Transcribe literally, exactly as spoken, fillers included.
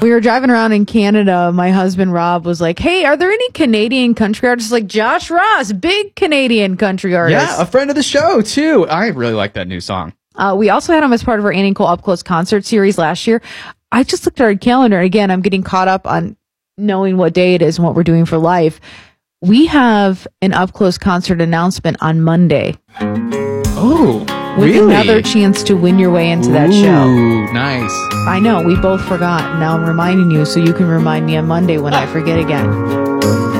We were driving around in Canada. My husband, Rob, was like, hey, are there any Canadian country artists? Like Josh Ross, big Canadian country artist. Yeah, a friend of the show, too. I really like that new song. Uh, we also had him as part of our Annie Cole Up Close concert series last year. I just looked at our calendar. Again, I'm getting caught up on knowing what day it is and what we're doing for life. We have an Up Close concert announcement on Monday. Oh, with really? another chance to win your way into that Ooh, show. Nice. I know, we both forgot. Now I'm reminding you so you can remind me on Monday when I forget again.